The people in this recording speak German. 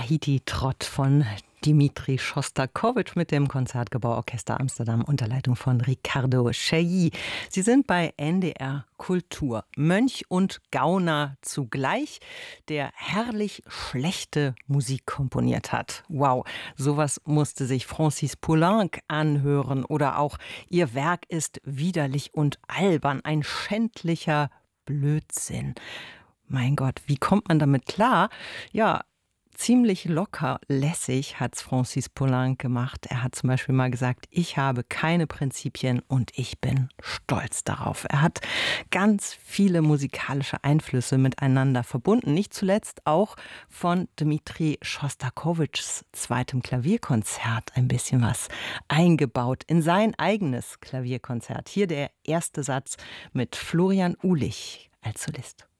Tahiti-Trott von Dimitri Schostakowitsch mit dem Konzertgebauorchester Amsterdam unter Leitung von Ricardo Chailly. Sie sind bei NDR Kultur. Mönch und Gauner zugleich, der herrlich schlechte Musik komponiert hat. Wow, sowas musste sich Francis Poulenc anhören. Oder auch ihr Werk ist widerlich und albern, ein schändlicher Blödsinn. Mein Gott, wie kommt man damit klar? Ja, ziemlich locker, lässig hat's Francis Poulenc gemacht. Er hat zum Beispiel mal gesagt, ich habe keine Prinzipien und ich bin stolz darauf. Er hat ganz viele musikalische Einflüsse miteinander verbunden. Nicht zuletzt auch von Dmitri Schostakowitschs zweitem Klavierkonzert ein bisschen was eingebaut in sein eigenes Klavierkonzert. Hier der erste Satz mit Florian Uhlich als Solist.